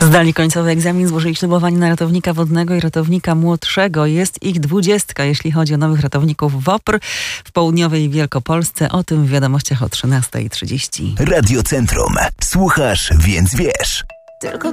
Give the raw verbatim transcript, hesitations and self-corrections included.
Zdali końcowy egzamin, złożyli ślubowanie na ratownika wodnego i ratownika młodszego. Jest ich dwudziestka, jeśli chodzi o nowych ratowników W O P R w południowej Wielkopolsce. O tym w wiadomościach o trzynasta trzydzieści. Radio Centrum. Słuchasz, więc wiesz. Tylko